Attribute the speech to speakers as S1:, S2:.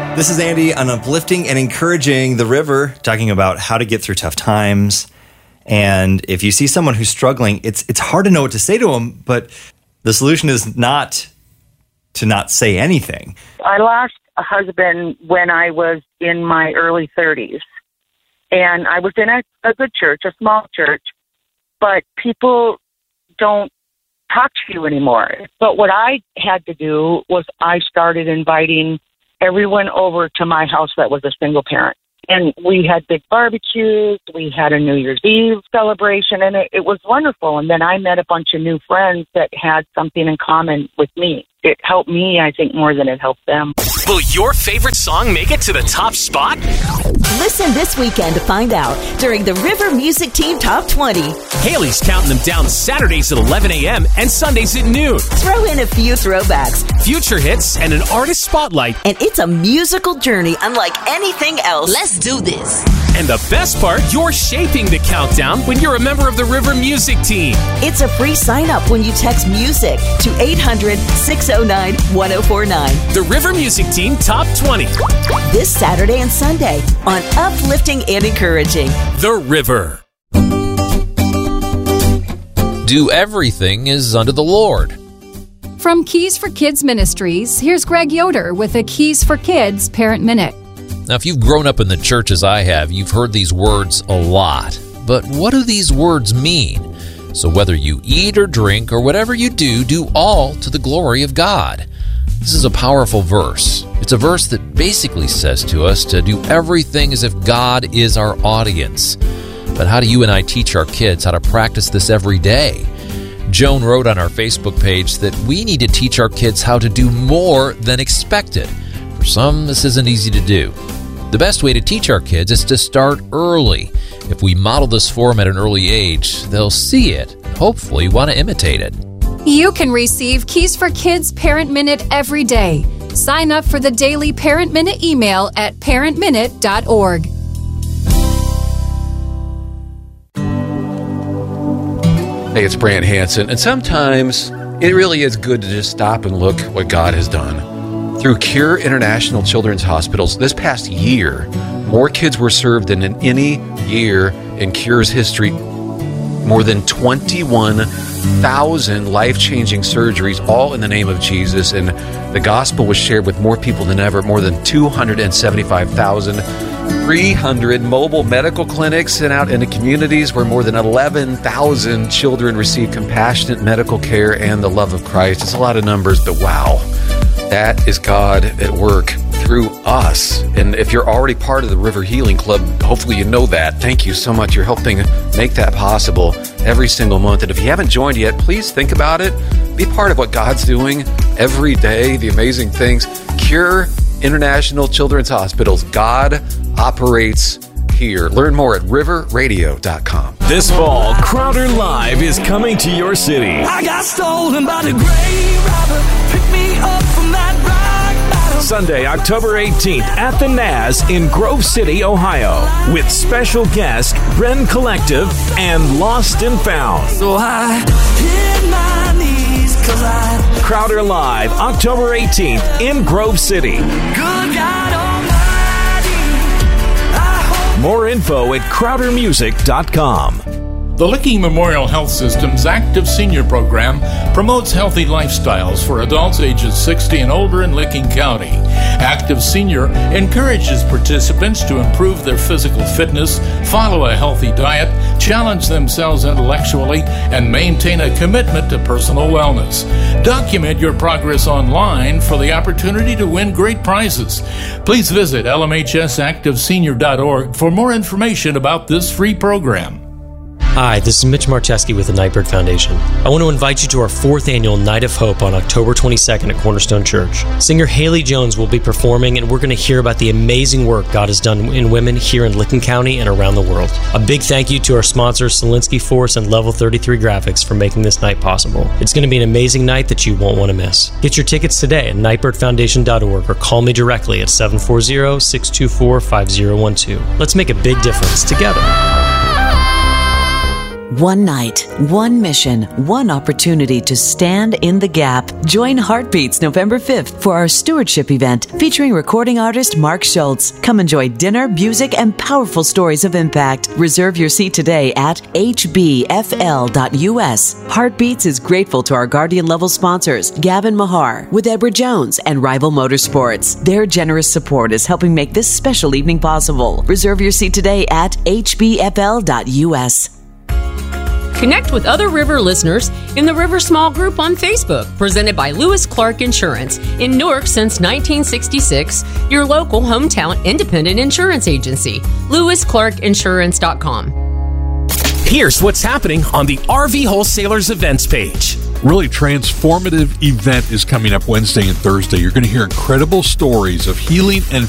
S1: This is Andy on Uplifting and Encouraging the River, talking about how to get through tough times. And if you see someone who's struggling, it's hard to know what to say to them, but the solution is not to not say anything.
S2: I lost a husband when I was in my early 30s. And I was in a good church, a small church, but people don't talk to you anymore. But what I had to do was I started inviting everyone over to my house that was a single parent. And we had big barbecues. We had a New Year's Eve celebration, and it was wonderful. And then I met a bunch of new friends that had something in common with me. It helped me, I think, more than it helped them.
S3: Will your favorite song make it to the top spot?
S4: Listen this weekend to find out during the River Music Team Top 20.
S3: Haley's counting them down Saturdays at 11 a.m. and Sundays at noon.
S4: Throw in a few throwbacks,
S3: future hits, and an artist spotlight.
S4: And it's a musical journey unlike anything else. Let's do this.
S3: And the best part, you're shaping the countdown when you're a member of the River Music Team.
S4: It's a free sign-up when you text MUSIC to 800-609-1049.
S3: The River Music Team Top 20.
S4: This Saturday and Sunday on Uplifting and Encouraging
S3: the River.
S5: Do everything is under the Lord.
S6: From Keys for Kids Ministries, here's Greg Yoder with a Keys for Kids Parent Minute.
S5: Now, if you've grown up in the church as I have, you've heard these words a lot. But what do these words mean? So whether you eat or drink or whatever you do, do all to the glory of God. This is a powerful verse. It's a verse that basically says to us to do everything as if God is our audience. But how do you and I teach our kids how to practice this every day? Joan wrote on our Facebook page that we need to teach our kids how to do more than expected. For some, this isn't easy to do. The best way to teach our kids is to start early. If we model this for them at an early age, they'll see it and hopefully want to imitate it.
S6: You can receive Keys for Kids Parent Minute every day. Sign up for the daily Parent Minute email at parentminute.org.
S7: Hey, it's Brant Hansen, and sometimes it really is good to just stop and look what God has done. Through Cure International Children's Hospitals, this past year, more kids were served than in any year in Cure's history. More than 21,000 life-changing surgeries, all in the name of Jesus, and the gospel was shared with more people than ever. More than 275,300 mobile medical clinics sent out into communities where more than 11,000 children received compassionate medical care and the love of Christ. It's a lot of numbers, but wow. That is God at work through us. And if you're already part of the River Healing Club, hopefully you know that. Thank you so much. You're helping make that possible every single month. And if you haven't joined yet, please think about it. Be part of what God's doing every day, the amazing things. Cure International Children's Hospitals. God operates here. Learn more at riverradio.com.
S3: This fall, Crowder Live is coming to your city.
S8: I got stolen by the grave robber. Pick me up from that rock bottom.
S3: Sunday, October 18th at the Naz in Grove City, Ohio, with special guest Bren Collective and Lost and Found.
S8: So I hit my knees 'cause I...
S3: Crowder Live, October 18th in Grove City.
S8: Good God Almighty.
S3: More info at crowdermusic.com.
S9: The Licking Memorial Health System's Active Senior Program promotes healthy lifestyles for adults ages 60 and older in Licking County. Active Senior encourages participants to improve their physical fitness, follow a healthy diet, challenge themselves intellectually, and maintain a commitment to personal wellness. Document your progress online for the opportunity to win great prizes. Please visit lmhsactivesenior.org for more information about this free program.
S10: Hi, this is Mitch Marcheski with the Nightbird Foundation. I want to invite you to our 4th annual Night of Hope on October 22nd at Cornerstone Church. Singer Haley Jones will be performing, and we're going to hear about the amazing work God has done in women here in Licking County and around the world. A big thank you to our sponsors, Solinsky Force and Level 33 Graphics, for making this night possible. It's going to be an amazing night that you won't want to miss. Get your tickets today at nightbirdfoundation.org or call me directly at 740-624-5012. Let's make a big difference together.
S4: One night, one mission, one opportunity to stand in the gap. Join Heartbeats November 5th for our stewardship event featuring recording artist Mark Schultz. Come enjoy dinner, music, and powerful stories of impact. Reserve your seat today at hbfl.us. Heartbeats is grateful to our Guardian Level sponsors, Gavin Mahar with Edward Jones and Rival Motorsports. Their generous support is helping make this special evening possible. Reserve your seat today at hbfl.us.
S11: Connect with other River listeners in the River Small Group on Facebook, presented by Lewis Clark Insurance. In Newark since 1966, your local hometown independent insurance agency. LewisClarkInsurance.com.
S3: Here's what's happening on the RV Wholesalers events page.
S12: Really transformative event is coming up Wednesday and Thursday. You're going to hear incredible stories of healing and